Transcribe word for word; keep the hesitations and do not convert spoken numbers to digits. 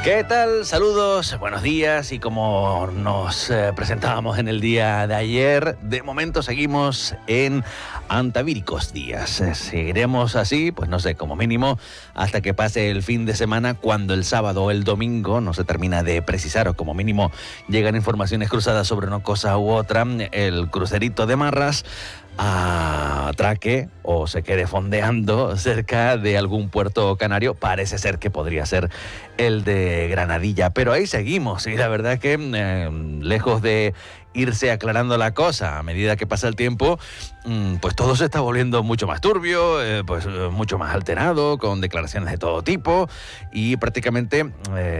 ¿Qué tal? Saludos, buenos días, y como nos eh, presentábamos en el día de ayer, de momento seguimos en antavíricos días. Eh, seguiremos así, pues no sé, como mínimo hasta que pase el fin de semana, cuando el sábado o el domingo, no se termina de precisar, o como mínimo llegan informaciones cruzadas sobre una cosa u otra, el crucerito de Marras atraque o se quede fondeando cerca de algún puerto canario. Parece ser que podría ser el de Granadilla, pero ahí seguimos, y la verdad que eh, lejos de irse aclarando la cosa a medida que pasa el tiempo, pues todo se está volviendo mucho más turbio, eh, pues mucho más alterado, con declaraciones de todo tipo, y prácticamente eh,